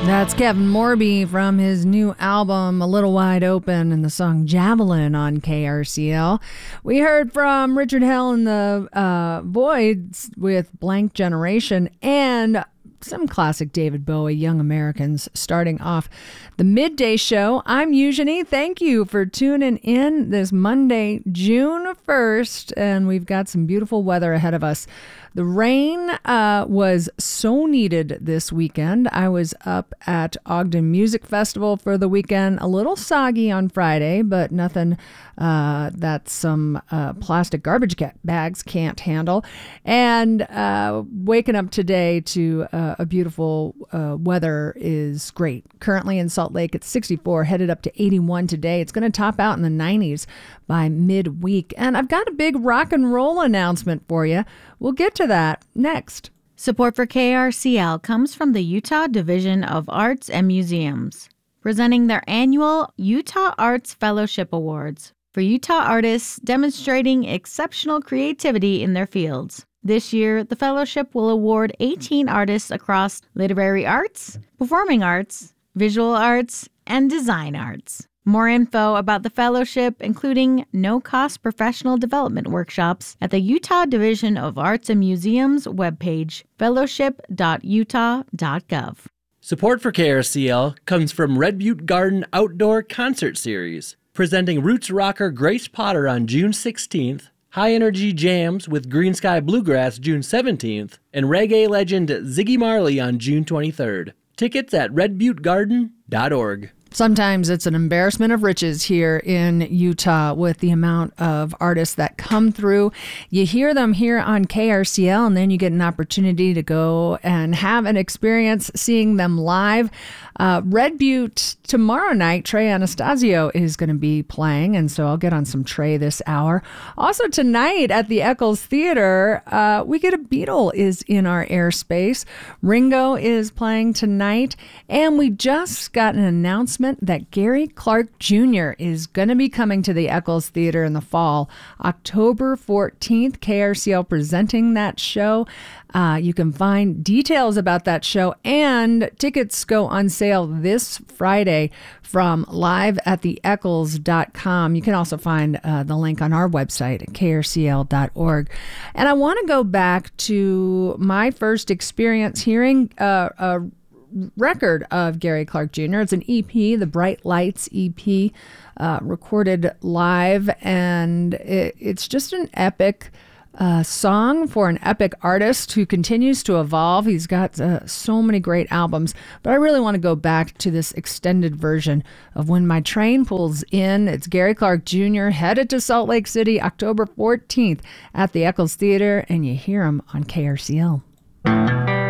That's Kevin Morby from his new album, A Little Wide Open, and the song Javelin on KRCL. We heard from Richard Hell and the Voids with Blank Generation, and some classic David Bowie, Young Americans, starting off the midday show. I'm Eugenie. Thank you for tuning in this Monday, June 1st, and we've got some beautiful weather ahead of us. The rain was so needed this weekend. I was up at Ogden Music Festival for the weekend. A little soggy on Friday, but nothing that some plastic garbage bags can't handle. And waking up today to a beautiful weather is great. Currently in Salt Lake, it's 64, headed up to 81 today. It's going to top out in the 90s by midweek. And I've got a big rock and roll announcement for you. We'll get to that next. Support for KRCL comes from the Utah Division of Arts and Museums, presenting their annual Utah Arts Fellowship Awards for Utah artists demonstrating exceptional creativity in their fields. This year, the fellowship will award 18 artists across literary arts, performing arts, visual arts, and design arts. More info about the fellowship, including no-cost professional development workshops, at the Utah Division of Arts and Museums webpage, fellowship.utah.gov. Support for KRCL comes from Red Butte Garden Outdoor Concert Series, presenting roots rocker Grace Potter on June 16th, High Energy Jams with Green Sky Bluegrass June 17th, and reggae legend Ziggy Marley on June 23rd. Tickets at redbuttegarden.org. Sometimes it's an embarrassment of riches here in Utah with the amount of artists that come through. You hear them here on KRCL, and then you get an opportunity to go and have an experience seeing them live. Red Butte tomorrow night, Trey Anastasio is going to be playing, and so I'll get on some Trey this hour. Also tonight at the Eccles Theater, We Get a Beatle is in our airspace. Ringo is playing tonight, and we just got an announcement that Gary Clark Jr. is going to be coming to the Eccles Theater in the fall. October 14th, KRCL presenting that show. You can find details about that show, and tickets go on sale this Friday from liveattheeccles.com. You can also find the link on our website at krcl.org. And I want to go back to my first experience hearing a record of Gary Clark Jr. It's an EP, the Bright Lights EP, recorded live, and it's just an epic song for an epic artist who continues to evolve. He's got so many great albums, but I really want to go back to this extended version of When My Train Pulls In. It's Gary Clark Jr. headed to Salt Lake City October 14th at the Eccles Theater, and you hear him on KRCL.